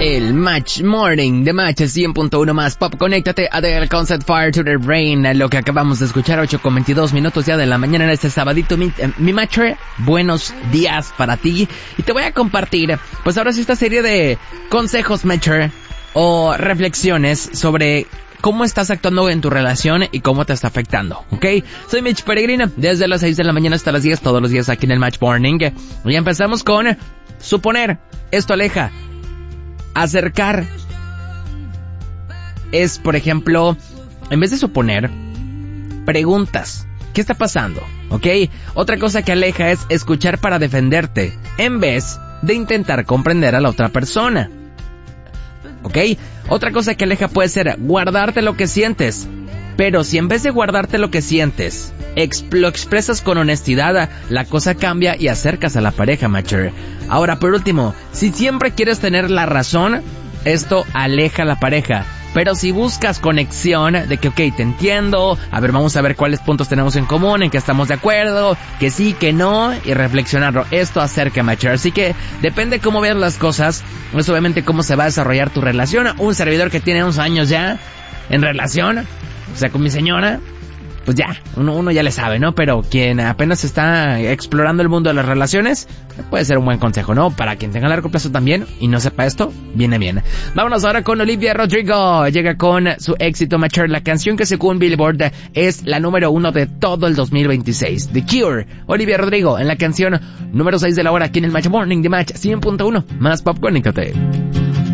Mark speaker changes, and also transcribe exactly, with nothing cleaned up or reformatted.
Speaker 1: El Match Morning de Match cien punto uno más Pop. Conéctate a The Concept Fire to the Brain. Lo que acabamos de escuchar, ocho con veintidós minutos ya de la mañana en este sabadito. Mi, eh, mi Matcher, buenos días para ti. Y te voy a compartir, pues ahora sí, esta serie de consejos, Matcher, o reflexiones sobre cómo estás actuando en tu relación y cómo te está afectando, ¿ok? Soy Mitch Peregrino, desde las seis de la mañana hasta las diez, todos los días aquí en el Match Morning. Y empezamos con suponer. Esto aleja. Acercar es, por ejemplo, en vez de suponer, preguntas. ¿Qué está pasando? ¿Ok? Otra cosa que aleja es escuchar para defenderte, en vez de intentar comprender a la otra persona. ¿Ok? Otra cosa que aleja puede ser guardarte lo que sientes. Pero si en vez de guardarte lo que sientes, exp- lo expresas con honestidad, la cosa cambia y acercas a la pareja, Matcher. Ahora, por último, si siempre quieres tener la razón, esto aleja a la pareja. Pero si buscas conexión, de que, ok, te entiendo, a ver, vamos a ver cuáles puntos tenemos en común, en que estamos de acuerdo, que sí, que no, y reflexionarlo, esto acerca, Matcher. Así que depende cómo veas las cosas, es obviamente cómo se va a desarrollar tu relación. Un servidor que tiene unos años ya en relación, o sea, con mi señora, pues ya, uno, uno ya le sabe, ¿no? Pero quien apenas está explorando el mundo de las relaciones, puede ser un buen consejo, ¿no? Para quien tenga largo plazo también y no sepa esto, viene bien. Vámonos ahora con Olivia Rodrigo. Llega con su éxito Mature, la canción que según Billboard es la número uno de todo el dos mil veintiséis. The Cure, Olivia Rodrigo en la canción número seis de la hora aquí en el Match Morning de Match cien punto uno. Más pop, conéctate.